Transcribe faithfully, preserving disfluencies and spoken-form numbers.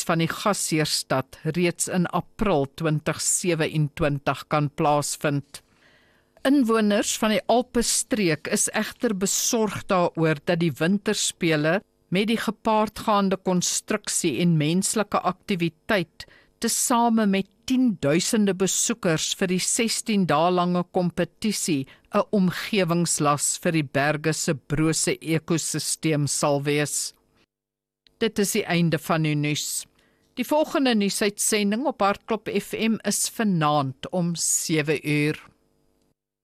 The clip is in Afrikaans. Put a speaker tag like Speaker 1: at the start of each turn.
Speaker 1: van die gasheerstad reeds in April twintig sewe-en-twintig kan plaasvind. Inwoners van die Alpestreek is egter besorg daaroor dat die winterspele met die gepaardgaande konstruksie en menslike aktiwiteit tesame met tienduisende besoekers vir die sestien dae lange kompetisie 'n omgewingslas vir die berge se brose ekosisteem sal wees. Dit is die einde van die nuus. Die volgende nuusuitsending op Hartklop F M is vanaand om sewe uur.